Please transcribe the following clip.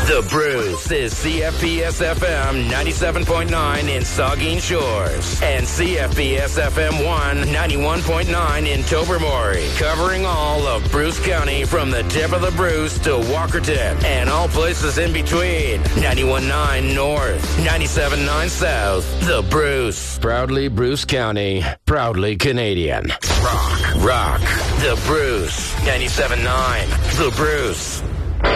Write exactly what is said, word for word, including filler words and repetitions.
The Bruce is C F P S F M ninety-seven point nine in Saugeen Shores and C F P S F M one ninety-one point nine in Tobermory, covering all of Bruce County from the tip of the Bruce to Walkerton and all places in between. ninety-one point nine North, ninety-seven point nine South. The Bruce. Proudly Bruce County, proudly Canadian. Rock, rock. The Bruce. ninety-seven point nine. The Bruce.